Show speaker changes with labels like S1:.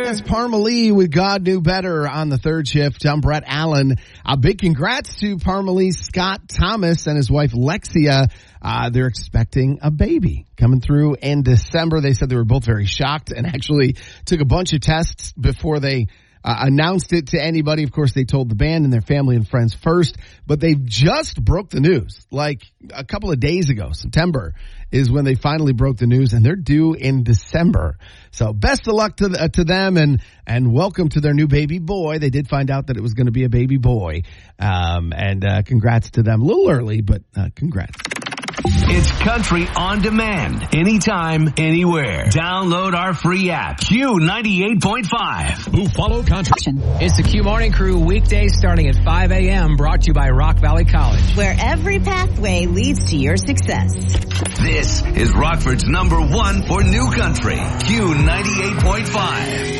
S1: It's Parmalee with God Knew Better on the third shift. I'm Brett Allen. A big congrats to Parmalee's Scott Thomas and his wife Lexia. They're expecting a baby coming through in December. They said they were both very shocked and actually took a bunch of tests before they announced it to anybody. Of course, they told the band and their family and friends first, but they've just broke the news like a couple of days ago. September is when they finally broke the news, and they're due in December. So best of luck to them, and welcome to their new baby boy. They did find out that it was going to be a baby boy, and congrats to them. A little early, but congrats.
S2: It's Country on Demand. Anytime, anywhere. Download our free app. Q98.5.
S3: Who follow country.
S4: It's the Q Morning Crew, weekdays starting at 5 a.m. brought to you by Rock Valley College.
S5: Where every pathway leads to your success.
S2: This is Rockford's #1 for new country. Q98.5.